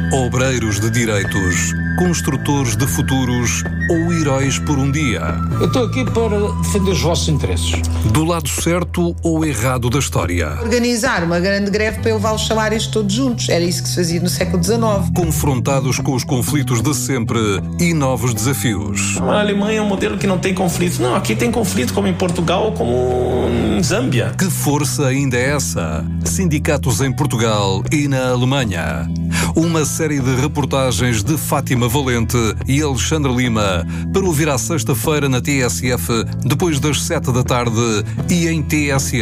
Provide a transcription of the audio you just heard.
Obreiros de direitos, construtores de futuros ou heróis por um dia? Eu estou aqui para defender os vossos interesses. Do lado certo ou errado da história? Organizar uma grande greve para elevar os salários todos juntos. Era isso que se fazia no século XIX. Confrontados com os conflitos de sempre e novos desafios. A Alemanha é um modelo que não tem conflito. Não, aqui tem conflito, como em Portugal ou como em Zâmbia. Que força ainda é essa? Sindicatos em Portugal e na Alemanha. Uma série de reportagens de Fátima Valente e Alexandre Lima para ouvir à sexta-feira na TSF, depois das 7 da tarde e em TSF.